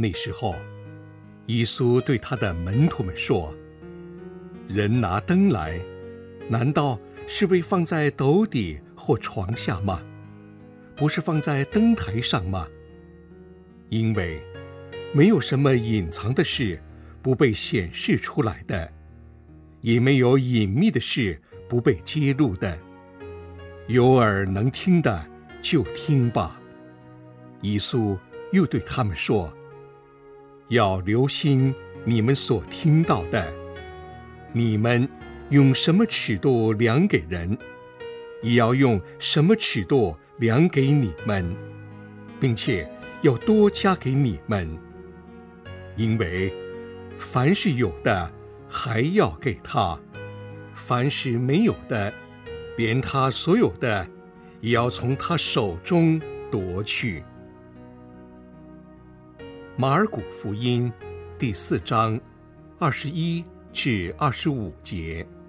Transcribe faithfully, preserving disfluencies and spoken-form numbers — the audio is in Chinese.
那时候，耶稣对他的门徒们说：人拿灯来，难道是为放在斗底或床下吗？不是放在灯台上吗？因为没有什么隐藏的事不被显示出来的，也没有隐秘的事不被揭露的。有耳能听的就听吧。耶稣又对他们说：要留心你们所听到的，你们用什么尺度量给人，也要用什么尺度量给你们，并且要多加给你们。因为凡是有的，还要给他；凡是没有的，连他所有的也要从他手中夺去。马尔谷福音第四章二十一至二十五节。